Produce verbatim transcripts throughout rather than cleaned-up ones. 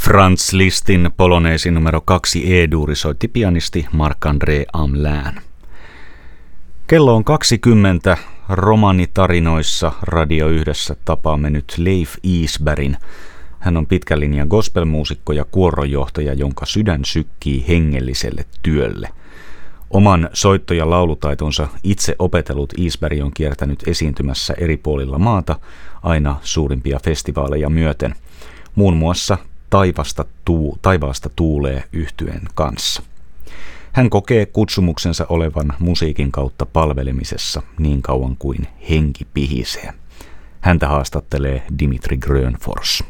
Franz Lisztin poloneesi numero kaksi E-duuri soitti pianisti Marc-André Hamelin. Kello on kaksikymmentä. Romanitarinoissa Radio Yhdessä tapaamme nyt Leif Isbergin. Hän on pitkän linjan gospelmuusikko ja kuoronjohtaja, jonka sydän sykkii hengelliselle työlle. Oman soitto- ja laulutaitonsa itse opetellut Isberg on kiertänyt esiintymässä eri puolilla maata aina suurimpia festivaaleja myöten, muun muassa Taivasta, tuu, Taivaasta tuulee -yhtyeen kanssa. Hän kokee kutsumuksensa olevan musiikin kautta palvelemisessa niin kauan kuin henki pihisee. Häntä haastattelee Dimitri Grönfors.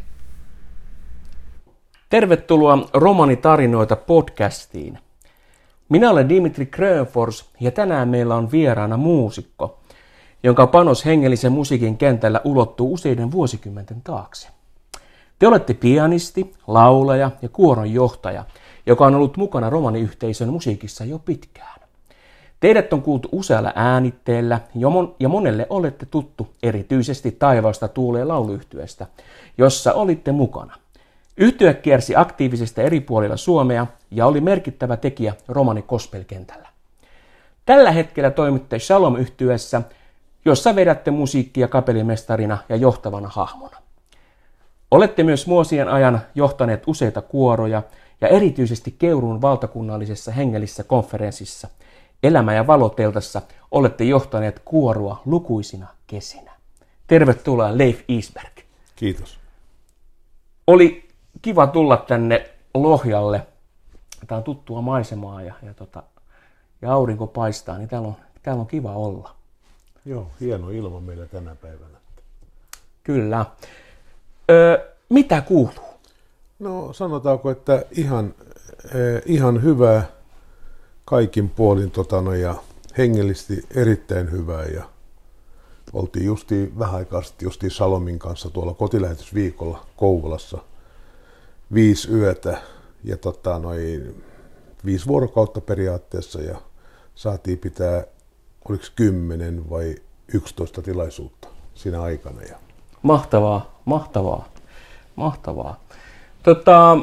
Tervetuloa Romanitarinoita podcastiin. Minä olen Dimitri Grönfors ja tänään meillä on vieraana muusikko, jonka panos hengellisen musiikin kentällä ulottuu useiden vuosikymmenten taakse. Te olette pianisti, laulaja ja kuoronjohtaja, joka on ollut mukana romaniyhteisön musiikissa jo pitkään. Teidät on kuultu usealla äänitteellä ja monelle olette tuttu erityisesti Taivaasta tuulee -lauluyhtyeestä, jossa olitte mukana. Yhtye kiersi aktiivisesti eri puolilla Suomea ja oli merkittävä tekijä romani gospel-kentällä. Tällä hetkellä toimitte Shalom-yhtyeessä, jossa vedätte musiikkia kapellimestarina ja johtavana hahmona. Olette myös vuosien ajan johtaneet useita kuoroja ja erityisesti Keuruun valtakunnallisessa hengellisessä konferenssissa Elämä- ja valoteltassa olette johtaneet kuoroa lukuisina kesinä. Tervetuloa Leif Isberg. Kiitos. Oli kiva tulla tänne Lohjalle. Tämä on tuttua maisemaa ja, ja, tota, ja aurinko paistaa, niin täällä on, täällä on kiva olla. Joo, hieno ilma meillä tänä päivänä. Kyllä. Ö, mitä kuuluu? No sanotaanko, että ihan, eh, ihan hyvää kaikin puolin tota, no, ja hengellisesti erittäin hyvää. Ja oltiin justiin vähän aikaa sitten justiin Salomin kanssa tuolla kotilähetysviikolla Kouvolassa viisi yötä ja tota, noin, viisi vuorokautta periaatteessa ja saatiin pitää, oliko kymmenen vai yksitoista tilaisuutta siinä aikana. Ja Mahtavaa, mahtavaa, mahtavaa. Tota,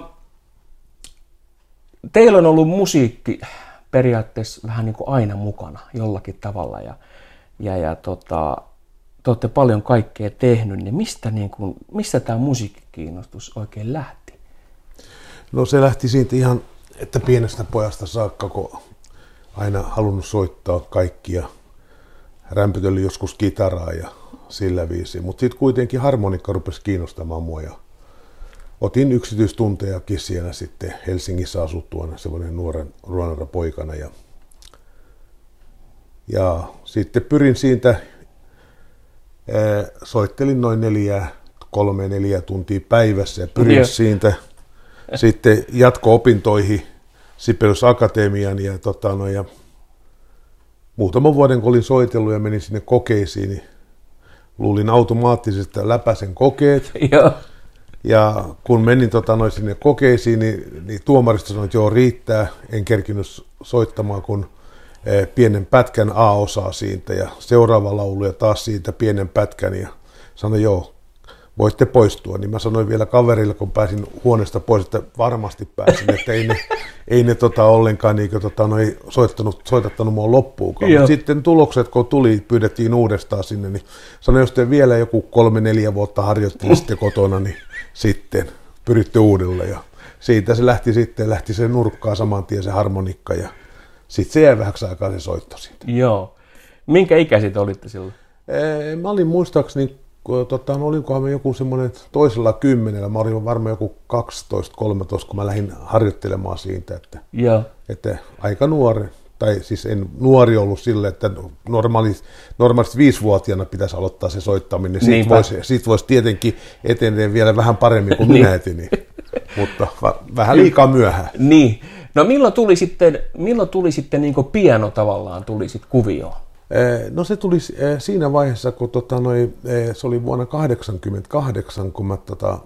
teillä on ollut musiikki periaatteessa vähän niin kuin aina mukana jollakin tavalla ja, ja, ja tota, te olette paljon kaikkea tehnyt, niin mistä, niin kuin, mistä tämä musiikkikiinnostus oikein lähti? No se lähti siitä ihan, että pienestä pojasta saakka, kun aina halunnut soittaa kaikkia, rämpötellyt joskus kitaraa ja sillä viisiin, mutta sitten kuitenkin harmonikka rupesi kiinnostamaan mua ja otin yksityistuntejakin siellä sitten Helsingissä asuttuana semmoinen nuoren nuorena poikana ja, ja sitten pyrin siitä, ää, soittelin noin neljä, kolme neljä tuntia päivässä ja pyrin yeah. siitä sitten jatko-opintoihin Sibelius Akatemian ja, tota, no, ja muutaman vuoden kun olin soitellut ja menin sinne kokeisiin, niin luulin automaattisesti, että läpäisen kokeet. Joo. Ja kun menin tota, noin sinne kokeisiin, niin, niin tuomarista sanoi, että joo riittää. En kerkinyt soittamaan kuin eh, pienen pätkän A-osaa siitä ja seuraava laulu ja taas siitä pienen pätkän. Ja sanoi, joo, voitte poistua. Niin mä sanoin vielä kaverille, kun pääsin huoneesta pois, että varmasti pääsin, että ei ne, ei ne tota, ollenkaan niin, tota, no, soittanut, soitattanut mua loppuunkaan. Mutta sitten tulokset, kun tuli, pyydettiin uudestaan sinne, niin sanoin, jos te vielä joku kolme, neljä vuotta harjoittelitte kotona, niin sitten pyritte uudelleen. Ja siitä se lähti sitten, lähti se nurkkaan saman tien se harmonikka ja sitten se jäi vähäksi aikaa se soitto siitä. Joo. Minkä ikäiset olitte silloin? Ee, mä olin muistaakseni, Tota, no olinkohan me joku semmoinen toisella kymmenellä, mä olin varmaan joku kaksitoista kolmetoista, kun mä lähdin harjoittelemaan siitä, että, että aika nuori, tai siis en nuori ollut sille, että normaalisti, normaalisti viisivuotiaana pitäisi aloittaa se soittaminen, siitä voisi, siitä voisi tietenkin etenee vielä vähän paremmin kuin minä etin, mutta va, vähän liikaa myöhään. Niin, no milloin tuli sitten, milloin tuli sitten niin kuin piano tavallaan tuli sitten kuvioon? No se tuli siinä vaiheessa, kun tota, noi, se oli vuonna kahdeksankymmentäkahdeksan, kun mä, tota,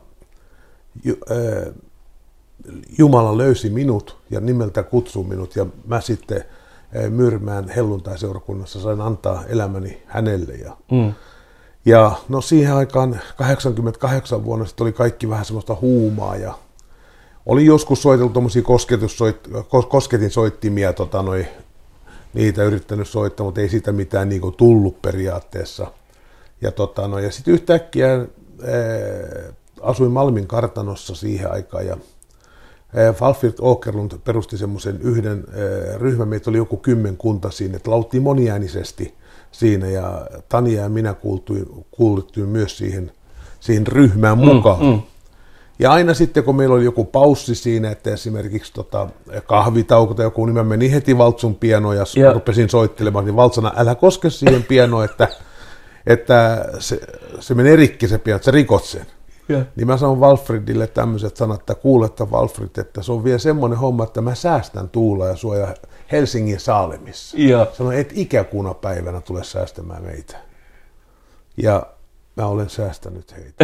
Jumala löysi minut ja nimeltä kutsui minut ja mä sitten Myyrmään helluntaiseurakunnassa sain antaa elämäni hänelle. Ja, mm. ja no siihen aikaan kahdeksankymmentäkahdeksan vuonna sitten oli kaikki vähän semmoista huumaa ja Oli joskus soiteltu tuommoisia kosketinsoittimia, tota, noi, niitä yrittänyt soittaa, mutta ei siitä mitään niin kuin tullut periaatteessa. Ja, tota, no, ja sitten yhtäkkiä ää, asuin Malmin kartanossa siihen aikaan ja Valfrid Åkerlund perusti semmoisen yhden ää, ryhmän, meitä oli joku kymmenkunta siinä, että laultiin moniäänisesti siinä ja Tania ja minä kuuluttiin myös siihen, siihen ryhmään mukaan. Mm, mm. Ja aina sitten, kun meillä oli joku paussi siinä, että esimerkiksi tota, kahvitauko tai joku, niin mä menin heti valtsun pianoon ja yeah. rupesin soittelemaan, niin valtsana, älä koske siihen pianoon, että, että se, se menee rikki se piano, että sä rikot sen. Yeah. Niin mä sanon Valfridille tämmöiset sanat, että kuule, että Valfrid, että se on vielä semmoinen homma, että mä säästän Tuula ja sua ja Helsingin Saalemissa. Yeah. Sanoin, et ikäkuuna päivänä tule säästämään meitä. Ja mä olen säästänyt heitä.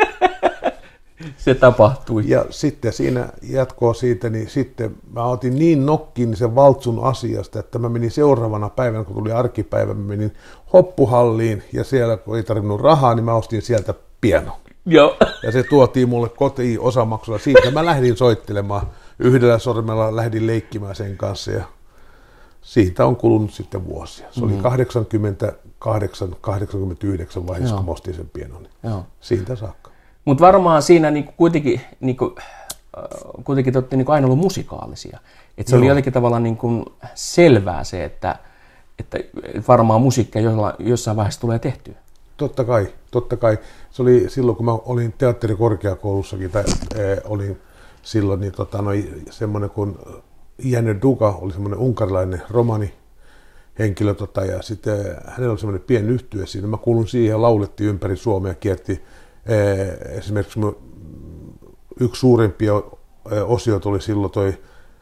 Se tapahtui. Ja sitten siinä jatkoa siitä, niin sitten mä otin niin nokkiin sen valtsun asiasta, että mä menin seuraavana päivänä, kun tuli arkipäivä, mä menin hoppuhalliin ja siellä, kun ei tarvinnut rahaa, niin mä ostin sieltä piano. Joo. Ja se tuotiin mulle kotiin osamaksulla. Siitä mä lähdin soittelemaan. Yhdellä sormella lähdin leikkimään sen kanssa ja siitä on kulunut sitten vuosia. Se oli kahdeksankymmentäkahdeksan kahdeksankymmentäyhdeksän vaiheessa, kun mä ostin sen pianon. Joo. Siitä saakka. Mutta varmaan siinä niinku kuitenkin, niinku, äh, kuitenkin te olette niinku aina ollut musikaalisia. Et se Joo. oli jotenkin tavalla niinku selvää se, että, että varmaan musiikkia jossain vaiheessa tulee tehtyä. Totta kai, totta kai. Se oli silloin, kun mä olin teatterikorkeakoulussakin, tai äh, olin silloin niin, tota, no, semmoinen kuin Janne Duga, oli semmoinen unkarilainen romani henkilö, tota, ja sitten hänellä oli semmoinen pieni yhtye siinä. Mä kuulun siihen ja laulettiin ympäri Suomea ja kierti. Esimerkiksi yksi suurimpia osioita oli silloin toi,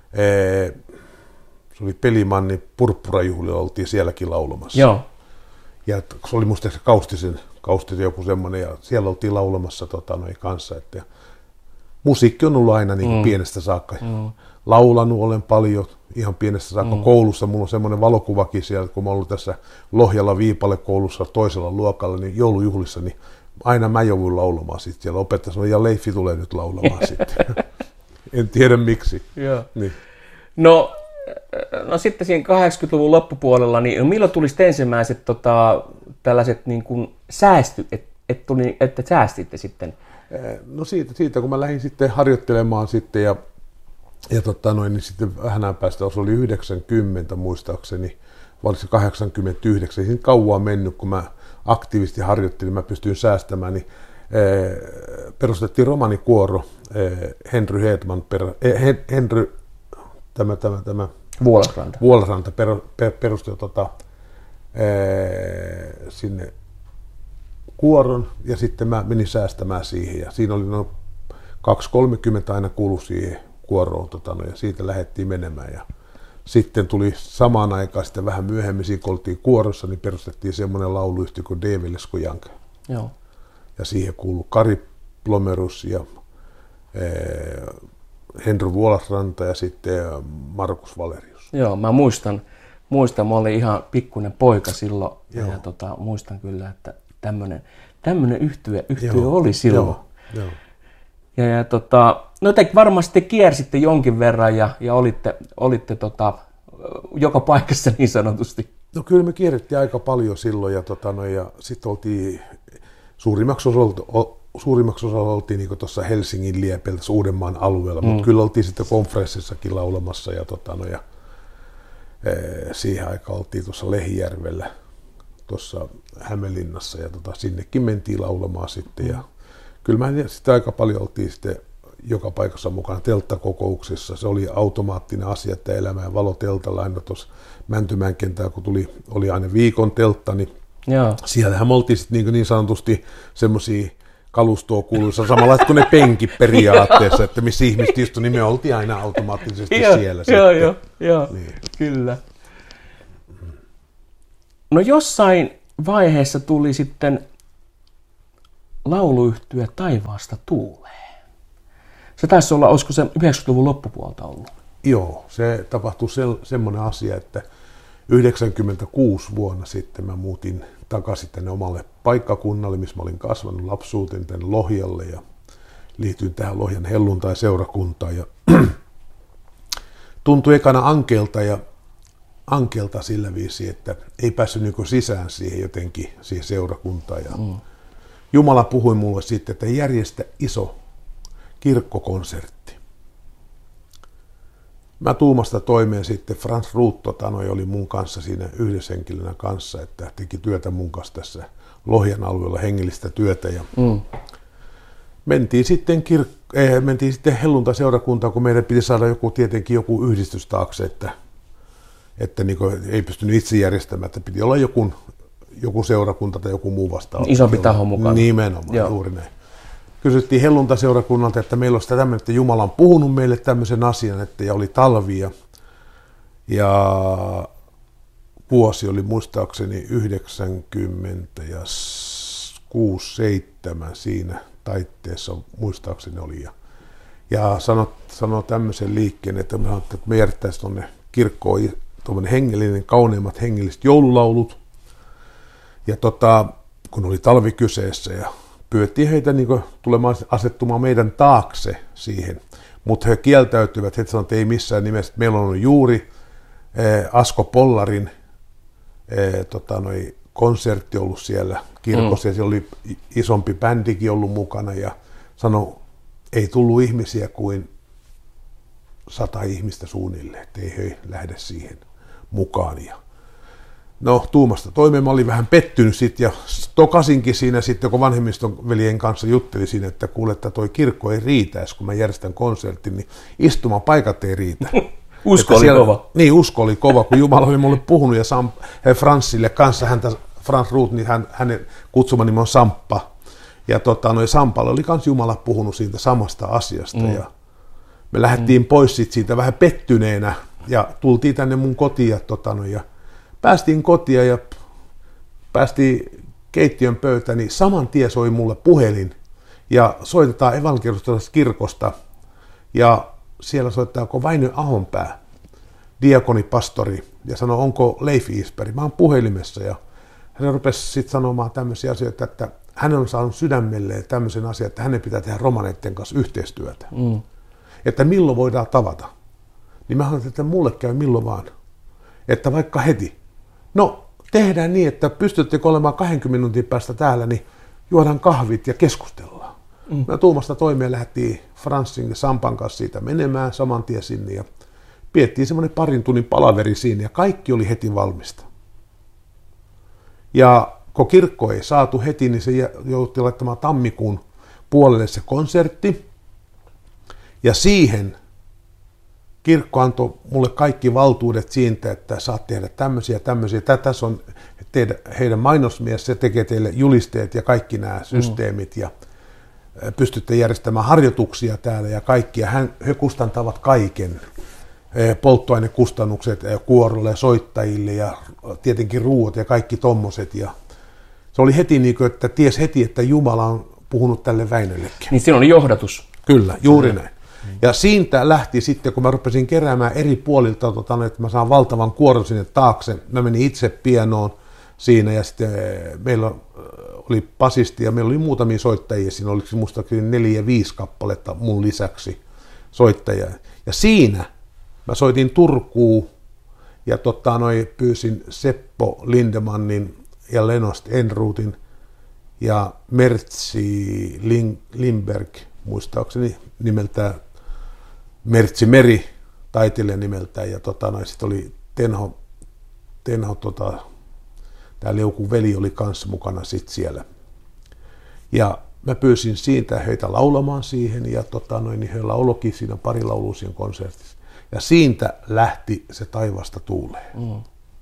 se oli Pelimannin Purppurajuhlilla, oltiin sielläkin laulamassa. Joo. Ja se oli musta se Kaustisen, Kaustisen joku semmoinen, ja siellä oltiin laulamassa tota, noin kanssa. Että musiikki on ollut aina niin kuin mm. pienestä saakka. Mm. Laulanut olen paljon, ihan pienestä saakka mm. koulussa. Mulla on semmoinen valokuvakin siellä, kun mä oon ollut tässä Lohjalla Viipale koulussa toisella luokalla, niin joulujuhlissa, niin aina mä jouduin laulamaan sitten siellä. Opettaja sanoi, ja Leifi tulee nyt laulamaan sitten. En tiedä miksi. Joo. Niin. No, no sitten siinä kahdeksankymmentäluvun loppupuolella, niin milloin tulisi ensimmäiset tota, tällaiset niin kuin säästy, että et tuli, että säästitte sitten? No siitä, siitä, kun mä lähdin sitten harjoittelemaan sitten ja, ja tota noin, niin sitten vähän päästä, se oli yhdeksänkymmentä muistaakseni, vai se kahdeksankymmentäyhdeksän, ei siinä kauan mennyt, kun mä aktiivisesti harjoittelin, mä pystyin säästämään, niin eh, perustettiin romanikuoro, eh, Henry Hedman, per, eh, Henry, tämä, tämä, tämä Vuolasranta, Vuolasranta per, per, perusti tota, eh, sinne kuoron, ja sitten mä menin säästämään siihen, ja siinä oli noin kaksi kolmekymmentä aina kulu siihen kuoroon, tota, no, ja siitä lähdettiin menemään, ja sitten tuli samaan aikaan sitten vähän myöhemmin, kun oltiin kuorossa, niin perustettiin semmoinen lauluyhtiö kuin D. Veleskujanka. Joo. Ja siihen kuului Kari Plomerus ja eh, Henry Vuolasranta ja sitten Markus Valerius. Joo, mä muistan, muistan, mä olin ihan pikkuinen poika silloin. Joo. Ja tota, muistan kyllä, että tämmöinen tämmöinen yhtye, yhtye oli silloin. Joo. Joo. Ja, ja tota, no te varmasti kiersitte jonkin verran ja, ja olitte, olitte tota, joka paikassa niin sanotusti. No kyllä me kierrettiin aika paljon silloin ja, tota, no, ja sitten oltiin suurimmaksi osalta, suurimmaksi osalta oltiin niin tuossa Helsingin liepeltä Uudenmaan alueella, mm. mutta kyllä oltiin sitten konferenssissakin laulamassa ja, tota, no, ja e, siihen aikaan oltiin tuossa Lehijärvellä tuossa Hämeenlinnassa ja tota, sinnekin mentiin laulamaan sitten ja kyllä mä sitten aika paljon oltiin sitten joka paikassa mukana telttakokouksissa. Se oli automaattinen asia, että elämä ja valo teltalla aina tuossa Mäntymään kentällä, kun tuli, oli aina viikon teltta, niin Joo. siellähän me oltiin sitten niin, niin sanotusti semmoisia kalustoa kuuluissa, samalla kuin ne penkit periaatteessa, että missä ihmiset istui, niin me oltiin aina automaattisesti joo, siellä. Joo, joo, joo, niin. Kyllä. No jossain vaiheessa tuli sitten lauluyhtye Taivaasta tuuleen. Se taisi olla, olisiko se yhdeksänkymmentäluvun loppupuolta ollut? Joo, se tapahtui se, semmoinen asia, että yhdeksänkymmentäkuusi vuonna sitten mä muutin takaisin tänne omalle paikkakunnalle, missä mä olin kasvanut lapsuuteen tänne Lohjalle. Ja liityin tähän Lohjan helluntai-seurakuntaan ja tuntui ekana ankeelta ja ankeelta sillä viisi, että ei päässyt niin sisään siihen jotenkin siihen seurakuntaan. Ja mm. Jumala puhui mulle sitten, että järjestä iso kirkkokonsertti. Mä tuumasta toimeen sitten, Frans Ruutto Tanoi oli mun kanssa siinä yhdessä henkilönä kanssa, että teki työtä mun kanssa tässä Lohjan alueella hengellistä työtä. Ja mm. mentiin sitten, kir- eh, mentiin sitten helluntai-seurakuntaan, kun meidän piti saada joku, tietenkin joku yhdistys taakse, että, että niin kuin ei pystynyt itse järjestämään, että piti olla joku, joku seurakunta tai joku muu vastaava. Isompi taho mukana. Nimenomaan, Joo. juuri näin. Kysyttiin helluntai-seurakunnalta, että meillä olisi tämmöinen, että Jumala on puhunut meille tämmöisen asian, että ja oli talvia. Ja vuosi oli muistaakseni yhdeksänkymmentäkuusi seitsemän siinä taitteessa muistaakseni oli. Ja, ja sanoi sano tämmöisen liikkeen, että me, että me järjestäisiin tuonne kirkkoon tuommoinen hengellinen, kauneimmat hengelliset joululaulut. Ja tota, kun oli talvi kyseessä ja pyydettiin heitä niin kuin tulemaan asettumaan meidän taakse siihen, mutta he kieltäytyivät, he sanoivat, että ei missään nimessä. Meillä on juuri eh, Asko Pollarin eh, tota, noi, konsertti ollut siellä kirkossa, mm. ja siellä oli isompi bändikin ollut mukana, ja sanoi, ei tullut ihmisiä kuin sata ihmistä suunnilleen, että ei he lähde siihen mukaan. Ja no, tuumasta toimeen mä olin vähän pettynyt sitten, ja tokasinkin siinä sitten, kun vanhemmiston veljen kanssa jutteli siinä, että kuule, että toi kirkko ei riitä, kun mä järjestän konsertin, niin istumapaikat ei riitä. Usko oli siellä, kova. Niin, usko oli kova, kun Jumala oli mulle puhunut, ja Sam, Fransille kanssa, häntä, Frans Ruut, niin hän, hänen kutsuma nimi on Samppa, ja tota, noin Sampalle oli kans Jumala puhunut siitä samasta asiasta, mm. ja me lähdettiin mm. pois sit siitä vähän pettyneenä, ja tultiin tänne mun kotiin, ja, tota, noin, ja päästiin kotiin ja päästiin keittiön pöytään, niin saman tien soi mulle puhelin ja soitetaan evankelisesta kirkosta ja siellä soittaa onko Väinö Ahonpää, diakonipastori, ja sanoi, onko Leif Iisberg. Mä oon puhelimessa ja hän rupesi sitten sanomaan tämmöisiä asioita, että hän on saanut sydämelleen tämmöisen asian, että hänen pitää tehdä romaneiden kanssa yhteistyötä. Mm. Että milloin voidaan tavata. Niin mä haluan, että mulle käy milloin vaan. Että vaikka heti. No, tehdään niin, että pystyttekö olemaan kaksikymmentä minuutin päästä täällä, niin juodaan kahvit ja keskustellaan. Mm. Me tuumasta toimeen lähdettiin Fransin ja Sampan kanssa siitä menemään saman tien sinne ja piettiin semmoinen parin tunnin palaveri siinä ja kaikki oli heti valmista. Ja kun kirkko ei saatu heti, niin se joutui laittamaan tammikuun puolelle se konsertti ja siihen kirkko antoi mulle kaikki valtuudet siitä, että saat tehdä tämmöisiä tämmöisiä. Tässä on teidän, heidän mainosmies, se tekee teille julisteet ja kaikki nämä systeemit ja pystytte järjestämään harjoituksia täällä ja kaikkia. Hän, he kustantavat kaiken, polttoainekustannukset kuorolle ja soittajille ja tietenkin ruuat ja kaikki tommoset. Ja se oli heti niin kuin, että ties heti, että Jumala on puhunut tälle Väinöllekin. Niin siinä oli johdatus. Kyllä, juuri näin. Ja siitä lähti sitten, kun mä rupesin keräämään eri puolilta, tota, että mä saan valtavan kuoron sinne taakse. Mä menin itse pianoon siinä ja sitten meillä oli basisti ja meillä oli muutamia soittajia. Siinä oli muistaakseni neljä, viisi kappaletta mun lisäksi soittajia. Ja siinä mä soitin Turkuun ja tota, noi, pyysin Seppo Lindemannin ja Lenost Enruutin ja Mertsi Lindberg, muistaakseni nimeltään Mertsi Meri, taiteilija nimeltään, ja tota, sitten oli Tenho, Tenho tota, tämä Leukun veli oli kanssa mukana sit siellä. Ja mä pyysin siitä heitä laulamaan siihen, ja tota, noin, niin he lauloikin siinä pari laulua siinä konsertissa. Ja siitä lähti se Taivasta tuuleen, mm.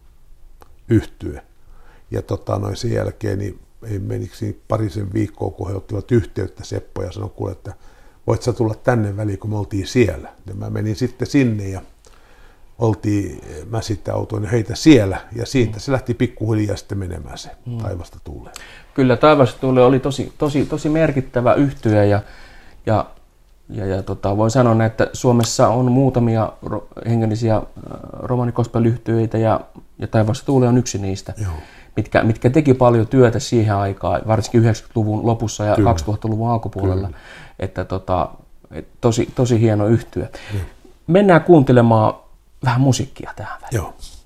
yhtye. Ja tota, noin, sen jälkeen niin ei meniksi parisen viikkoa, kun he ottivat yhteyttä Seppo ja sanoi kuule, että voit sä tulla tänne väliin, kun me oltiin siellä. Ja mä menin sitten sinne ja oltiin, mä sitten autoin heitä siellä ja siitä mm. se lähti pikkuhiljaa sitten menemään se mm. Taivasta tuuleen. Kyllä, Taivasta tuuleen oli tosi, tosi, tosi merkittävä yhtye ja, ja, ja, ja tota, voin sanoa, että Suomessa on muutamia ro, hengellisiä romanikospel-yhtyeitä ja, ja Taivasta tuuleen on yksi niistä. Joo. mitkä, mitkä teki paljon työtä siihen aikaan, varsinkin yhdeksänkymmentäluvun lopussa ja Kyllä. kaksituhattaluvun alkupuolella. Kyllä. Että tota, et tosi, tosi hieno yhtye. Mm. Mennään kuuntelemaan vähän musiikkia tähän väliin. Joo.